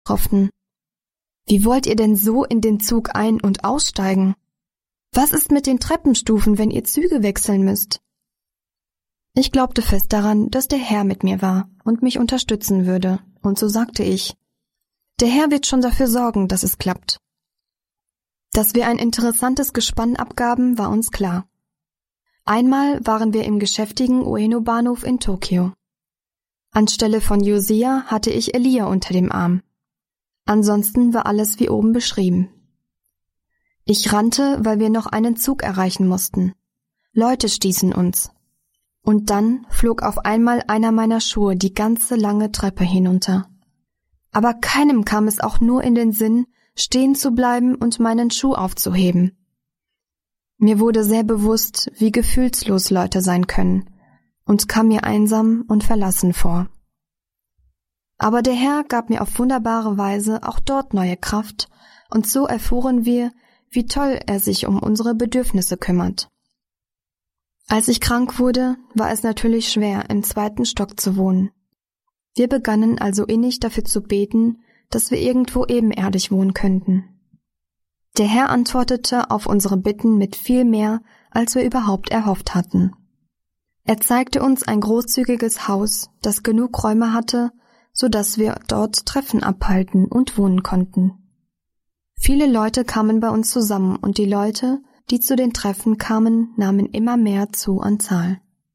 hofften. Wie wollt ihr denn so in den Zug ein- und aussteigen? Was ist mit den Treppenstufen, wenn ihr Züge wechseln müsst? Ich glaubte fest daran, dass der Herr mit mir war und mich unterstützen würde, und so sagte ich: Der Herr wird schon dafür sorgen, dass es klappt. Dass wir ein interessantes Gespann abgaben, war uns klar. Einmal waren wir im geschäftigen Ueno-Bahnhof in Tokio. Anstelle von Josiah hatte ich Elia unter dem Arm. Ansonsten war alles wie oben beschrieben. Ich rannte, weil wir noch einen Zug erreichen mussten. Leute stießen uns. Und dann flog auf einmal einer meiner Schuhe die ganze lange Treppe hinunter. Aber keinem kam es auch nur in den Sinn, stehen zu bleiben und meinen Schuh aufzuheben. Mir wurde sehr bewusst, wie gefühlslos Leute sein können, und kam mir einsam und verlassen vor. Aber der Herr gab mir auf wunderbare Weise auch dort neue Kraft, und so erfuhren wir, wie toll er sich um unsere Bedürfnisse kümmert. Als ich krank wurde, war es natürlich schwer, im 2. Stock zu wohnen. Wir begannen also innig dafür zu beten, dass wir irgendwo ebenerdig wohnen könnten. Der Herr antwortete auf unsere Bitten mit viel mehr, als wir überhaupt erhofft hatten. Er zeigte uns ein großzügiges Haus, das genug Räume hatte, so dass wir dort Treffen abhalten und wohnen konnten. Viele Leute kamen bei uns zusammen und die Leute, die zu den Treffen kamen, nahmen immer mehr zu an Zahl.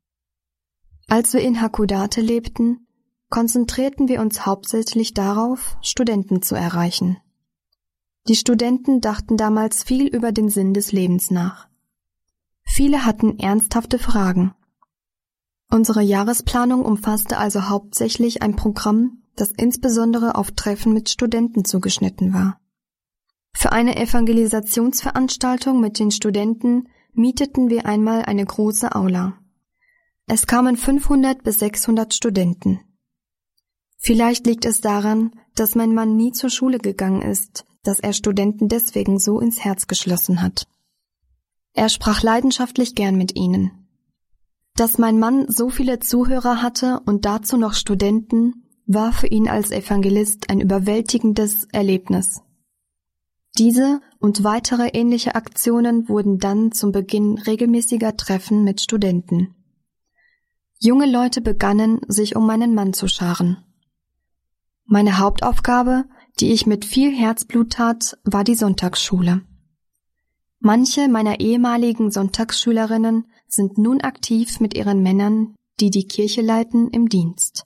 Als wir in Hakodate lebten, konzentrierten wir uns hauptsächlich darauf, Studenten zu erreichen. Die Studenten dachten damals viel über den Sinn des Lebens nach. Viele hatten ernsthafte Fragen. Unsere Jahresplanung umfasste also hauptsächlich ein Programm, das insbesondere auf Treffen mit Studenten zugeschnitten war. Für eine Evangelisationsveranstaltung mit den Studenten mieteten wir einmal eine große Aula. Es kamen 500 bis 600 Studenten. Vielleicht liegt es daran, dass mein Mann nie zur Schule gegangen ist, dass er Studenten deswegen so ins Herz geschlossen hat. Er sprach leidenschaftlich gern mit ihnen. Dass mein Mann so viele Zuhörer hatte und dazu noch Studenten, war für ihn als Evangelist ein überwältigendes Erlebnis. Diese und weitere ähnliche Aktionen wurden dann zum Beginn regelmäßiger Treffen mit Studenten. Junge Leute begannen, sich um meinen Mann zu scharen. Meine Hauptaufgabe, die ich mit viel Herzblut tat, war die Sonntagsschule. Manche meiner ehemaligen Sonntagsschülerinnen sind nun aktiv mit ihren Männern, die die Kirche leiten, im Dienst.